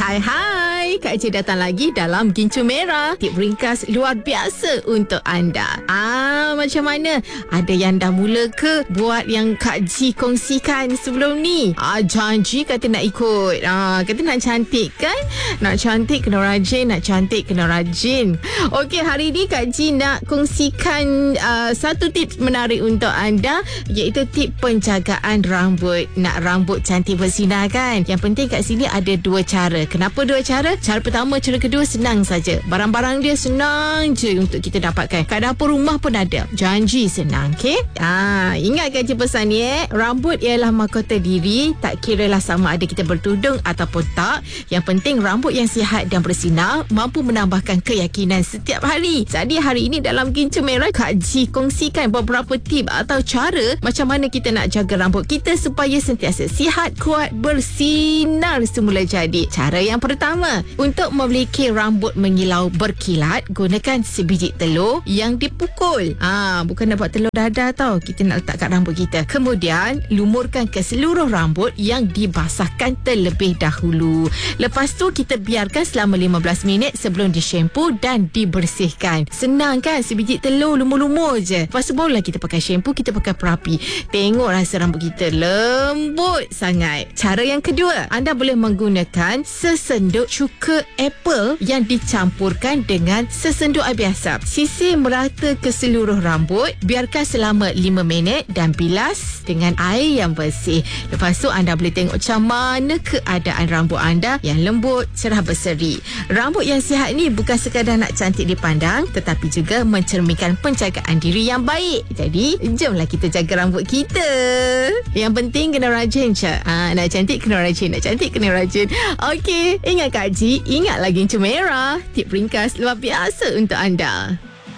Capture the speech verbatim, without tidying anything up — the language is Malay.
Hai hai, Kak Cik datang lagi dalam Gincu Merah. Tip ringkas luar biasa untuk anda. Ah, macam mana? Ada yang dah mula ke buat yang Kak Ji kongsikan sebelum ni? Ah, janji kata nak ikut. Ah, kata nak cantik kan? Nak cantik kena rajin, nak cantik kena rajin. Okey, hari ni Kak Ji nak kongsikan uh, satu tips menarik untuk anda, iaitu tip penjagaan rambut. Nak rambut cantik bersinar kan? Yang penting kat sini ada dua cara. Kenapa dua cara? Cara pertama, cara kedua senang saja. Barang-barang dia senang je untuk kita dapatkan. Kat dapur rumah pun ada. Janji senang, okey? Ah, ingatkan je pesan ni eh. Rambut ialah mahkota diri. Tak kiralah sama ada kita bertudung ataupun tak. Yang penting rambut yang sihat dan bersinar mampu menambahkan keyakinan setiap hari. Jadi hari ini dalam Gincu Merah, Kak Ji kongsikan beberapa tip atau cara macam mana kita nak jaga rambut kita supaya sentiasa sihat, kuat, bersinar semula jadi. Cara yang pertama, untuk memiliki rambut mengilau berkilat, gunakan sebiji telur yang dipukul. Ah, bukan nak buat telur dadah tau. Kita nak letak kat rambut kita. Kemudian, lumurkan ke seluruh rambut yang dibasahkan terlebih dahulu. Lepas tu, kita biarkan selama lima belas minit sebelum di-shampoo dan dibersihkan. Senang kan? Sebiji telur lumur-lumur je. Lepas tu, barulah kita pakai shampoo, kita pakai perapi. Tengok rasa rambut kita lembut sangat. Cara yang kedua, anda boleh menggunakan sesenduk cuka apple yang dicampurkan dengan sesenduk air biasa. Sisir merata ke seluruh rambut, biarkan selama lima minit dan bilas dengan air yang bersih. Lepas tu anda boleh tengok macam mana keadaan rambut anda yang lembut, cerah berseri. Rambut yang sihat ni bukan sekadar nak cantik dipandang, tetapi juga mencerminkan penjagaan diri yang baik. Jadi, jomlah kita jaga rambut kita. Yang penting kena rajin je. Ha, nak cantik kena rajin, nak cantik kena rajin. Okey, ingat Kak Ji, ingat lagi Gincu Merah. Tip ringkas luar biasa untuk anda.